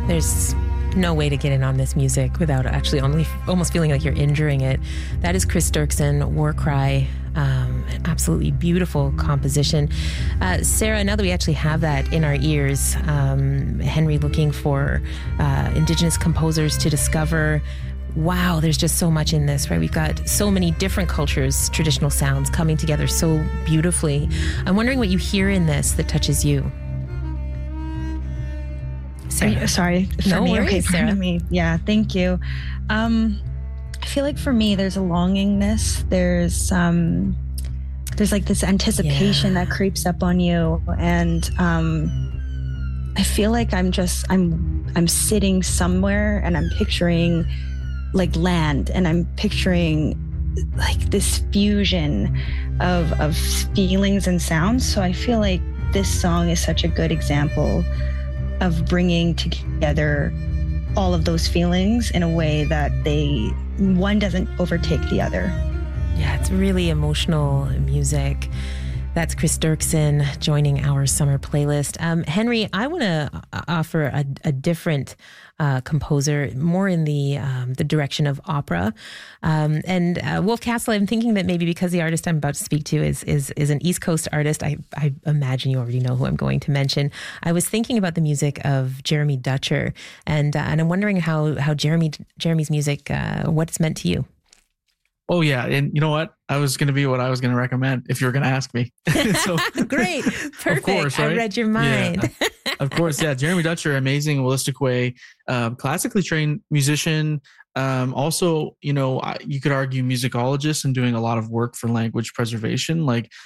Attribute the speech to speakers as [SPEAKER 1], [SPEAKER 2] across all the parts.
[SPEAKER 1] There's no way to get in on this music without actually only almost feeling like you're injuring it. That is Chris Dirksen, War Cry. An absolutely beautiful composition. Sarah, now that we actually have that in our ears, Henry looking for Indigenous composers to discover. Wow, there's just so much in this, right? We've got so many different cultures, traditional sounds coming together so beautifully. I'm wondering what you hear in this that touches you. Sarah.
[SPEAKER 2] Sorry.
[SPEAKER 1] No worries,
[SPEAKER 2] okay,
[SPEAKER 1] Sarah.
[SPEAKER 2] Me. Yeah, thank you. I feel like for me, there's a longingness. There's like this anticipation that creeps up on you, and I feel like I'm sitting somewhere, and I'm picturing like land, and I'm picturing like this fusion of feelings and sounds. So I feel like this song is such a good example of bringing together all of those feelings in a way that one doesn't overtake the other.
[SPEAKER 1] Yeah, it's really emotional music. That's Chris Dirksen joining our summer playlist. Henry, I want to offer a different composer, more in the direction of opera. And Wolf Castle, I'm thinking that maybe because the artist I'm about to speak to is an East Coast artist, I imagine you already know who I'm going to mention. I was thinking about the music of Jeremy Dutcher, and I'm wondering how Jeremy's music, what it's meant to you.
[SPEAKER 3] Oh, yeah. And you know what? I was going to be what I was going to recommend if you were going to ask me.
[SPEAKER 1] So, great. Perfect.
[SPEAKER 3] Of course, right?
[SPEAKER 1] I read your mind.
[SPEAKER 3] Yeah, of course. Yeah. Jeremy Dutcher, amazing, holistic way, classically trained musician. Also, you could argue musicologist and doing a lot of work for language preservation.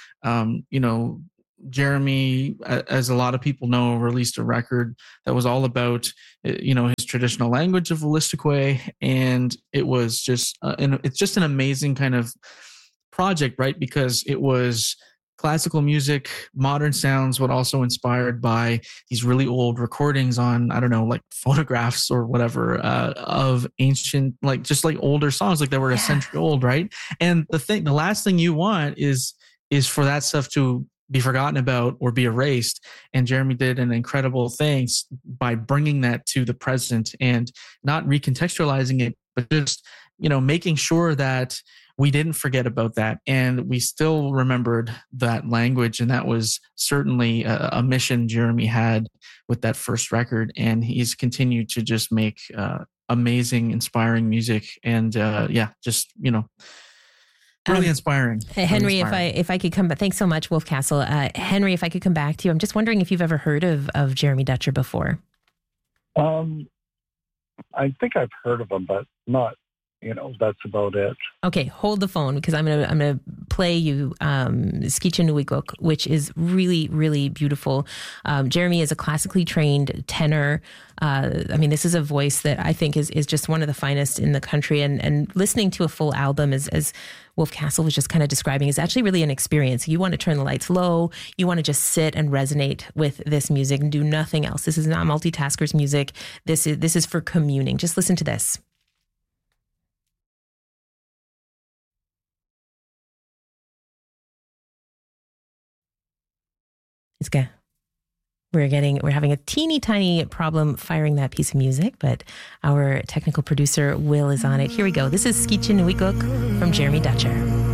[SPEAKER 3] Jeremy, as a lot of people know, released a record that was all about, his traditional language of holistic way. And it was just, it's just an amazing kind of project, right? Because it was classical music, modern sounds, but also inspired by these really old recordings on, I don't know, like photographs or whatever, of ancient, just older songs, like they were a century old, right? And the last thing you want is for that stuff to be forgotten about or be erased. And Jeremy did an incredible thing by bringing that to the present and not recontextualizing it, but just, making sure that we didn't forget about that. And we still remembered that language. And that was certainly a mission Jeremy had with that first record. And he's continued to just make amazing, inspiring music. And really inspiring.
[SPEAKER 1] Henry,
[SPEAKER 3] really inspiring.
[SPEAKER 1] if I could come back, thanks so much, Wolf Castle. Henry, if I could come back to you, I'm just wondering if you've ever heard of Jeremy Dutcher before.
[SPEAKER 4] I think I've heard of him, but not, that's about it.
[SPEAKER 1] Okay, hold the phone because I'm gonna play you Skicha Nuigok, which is really, really beautiful. Jeremy is a classically trained tenor. This is a voice that I think is just one of the finest in the country. And listening to a full album, as Wolf Castle was just kind of describing, is actually really an experience. You want to turn the lights low. You want to just sit and resonate with this music and do nothing else. This is not multitaskers music. This is for communing. Just listen to this. It's good. We're having a teeny tiny problem firing that piece of music, but our technical producer, Will, is on it. Here we go. This is Skicha Nuigok from Jeremy Dutcher.